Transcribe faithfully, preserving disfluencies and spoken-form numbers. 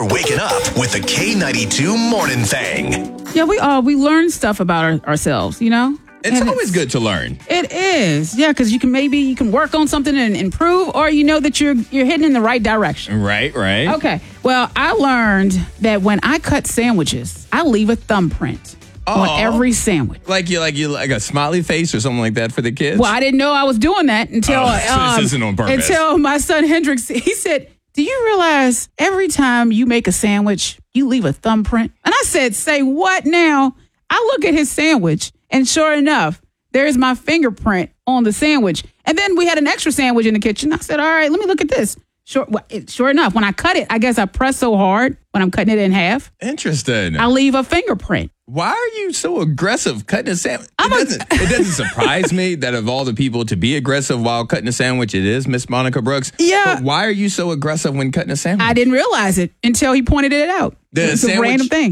You're waking up with the K ninety-two Morning Thang. Yeah, we uh, we learn stuff about our, ourselves, you know? It's And always good to learn. It is. Yeah, because you can maybe you can work on something and improve, or you know that you're you're heading in the right direction. Right, right. Okay. Well, I learned that when I cut sandwiches, I leave a thumbprint on Aw. every sandwich. Like you like you like a smiley face or something like that for the kids? Well, I didn't know I was doing that until Oh, so this um, isn't on purpose. Until my son Hendrix, he said, "Do you realize every time you make a sandwich, you leave a thumbprint?" And I said, "Say what now?" I look at his sandwich, and sure enough, there's my fingerprint on the sandwich. And then we had an extra sandwich in the kitchen. I said, "All right, let me look at this." Sure, well, it, sure enough, when I cut it, I guess I press so hard when I'm cutting it in half, Interesting. I leave a fingerprint. Why are you so aggressive cutting a sandwich? It I'm a- doesn't, it doesn't surprise me that of all the people to be aggressive while cutting a sandwich, it is Miss Monica Brooks. Yeah. But why are you so aggressive when cutting a sandwich? I didn't realize it until he pointed it out. The It's a sandwich- random thing.